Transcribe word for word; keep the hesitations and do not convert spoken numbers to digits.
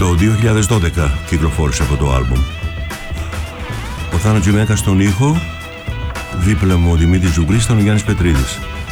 Το δύο χιλιάδες δώδεκα κυκλοφόρησε αυτό το άλμπουμ. Ο Θάνος Τζιμέκας στον ήχο, δίπλα μου ο Δημήτρης Ζουγκρής, ήταν ο Γιάννης Πετρίδης.